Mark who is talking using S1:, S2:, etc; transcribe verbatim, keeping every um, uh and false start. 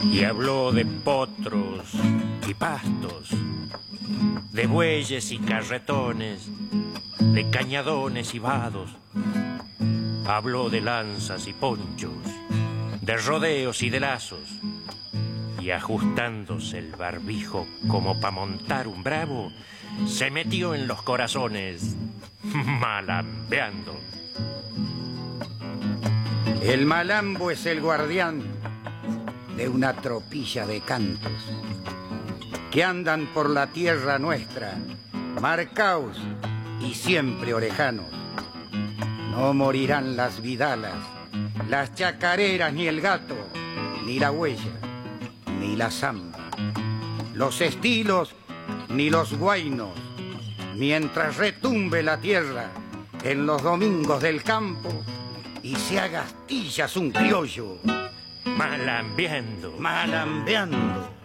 S1: Y habló de potros y pastos, de bueyes y carretones, de cañadones y vados. Habló de lanzas y ponchos, de rodeos y de lazos. Y ajustándose el barbijo como pa' montar un bravo, se metió en los corazones, malambeando.
S2: El malambo es el guardián de una tropilla de cantos que andan por la tierra nuestra, marcaos y siempre orejanos. No morirán las vidalas, las chacareras, ni el gato, ni la huella, ni la zamba, los estilos, ni los guainos, mientras retumbe la tierra en los domingos del campo y se haga astillas un criollo.
S1: Malambeando.
S2: Malambeando.